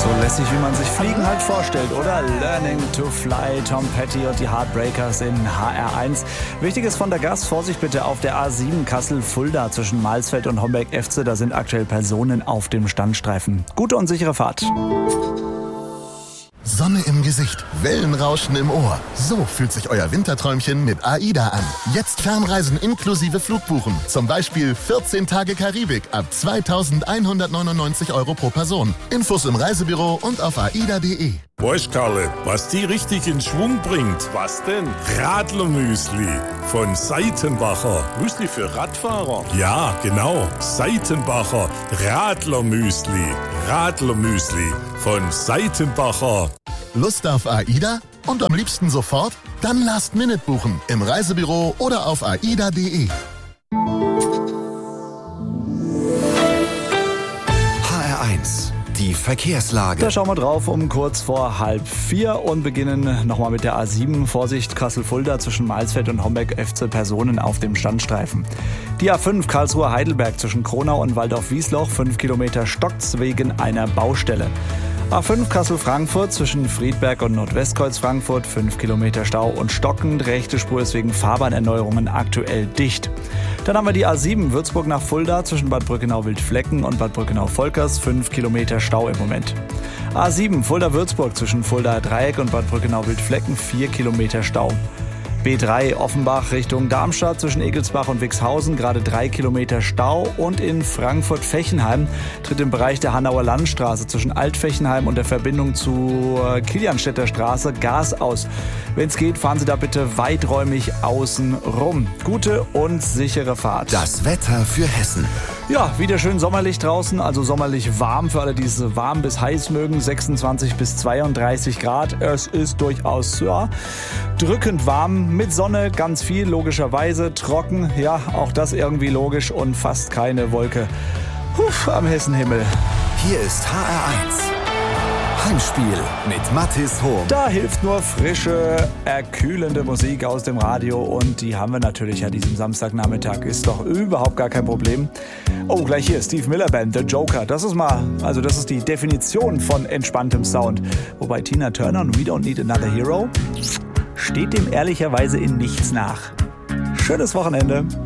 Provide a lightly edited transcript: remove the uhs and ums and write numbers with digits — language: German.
So lässig, wie man sich Fliegen halt vorstellt, oder? Learning to Fly, Tom Petty und die Heartbreakers in HR1. Wichtiges von der Gast, Vorsicht bitte auf der A7 Kassel-Fulda zwischen Mahlsfeld und Homberg-Efze. Da sind aktuell Personen auf dem Standstreifen. Gute und sichere Fahrt. Sonne im Gesicht, Wellenrauschen im Ohr. So fühlt sich euer Winterträumchen mit AIDA an. Jetzt Fernreisen inklusive Flugbuchen. Zum Beispiel 14 Tage Karibik ab 2.199 € pro Person. Infos im Reisebüro und auf aida.de. Weißt Karle, was die richtig in Schwung bringt? Was denn? Radlermüsli von Seitenbacher. Müsli für Radfahrer? Ja, genau. Seitenbacher Radlermüsli. Radlermüsli von Seitenbacher. Lust auf AIDA? Und am liebsten sofort? Dann Last Minute buchen im Reisebüro oder auf aida.de. HR1, die Verkehrslage. Da schauen wir drauf um kurz vor 3:30 und beginnen nochmal mit der A7. Vorsicht, Kassel-Fulda zwischen Mahlsfeld und Homberg-Efze, Personen auf dem Standstreifen. Die A5 Karlsruhe-Heidelberg zwischen Kronau und Waldorf-Wiesloch, 5 Kilometer stockt's wegen einer Baustelle. A5 Kassel-Frankfurt zwischen Friedberg und Nordwestkreuz Frankfurt, 5 Kilometer Stau und stockend. Rechte Spur ist wegen Fahrbahnerneuerungen aktuell dicht. Dann haben wir die A7 Würzburg nach Fulda zwischen Bad Brückenau-Wildflecken und Bad Brückenau-Volkers, 5 Kilometer Stau im Moment. A7 Fulda-Würzburg zwischen Fulda-Dreieck und Bad Brückenau-Wildflecken, 4 Kilometer Stau. B3 Offenbach Richtung Darmstadt zwischen Egelsbach und Wixhausen, gerade 3 Kilometer Stau. Und in Frankfurt-Fechenheim tritt im Bereich der Hanauer Landstraße zwischen Alt-Fechenheim und der Verbindung zur Kilianstädter Straße Gas aus. Wenn es geht, fahren Sie da bitte weiträumig außen rum. Gute und sichere Fahrt. Das Wetter für Hessen. Ja, wieder schön sommerlich draußen, also sommerlich warm für alle, die es warm bis heiß mögen, 26 bis 32 Grad. Es ist durchaus drückend warm, mit Sonne ganz viel, logischerweise, trocken, ja, auch das irgendwie logisch und fast keine Wolke am Hessenhimmel. Hier ist HR1. Heimspiel mit Mathis Hohm. Da hilft nur frische, erkühlende Musik aus dem Radio und die haben wir natürlich an diesem Samstagnachmittag. Ist doch überhaupt gar kein Problem. Oh, gleich hier, Steve Miller Band, The Joker. Das ist die Definition von entspanntem Sound. Wobei Tina Turner und We Don't Need Another Hero steht dem ehrlicherweise in nichts nach. Schönes Wochenende.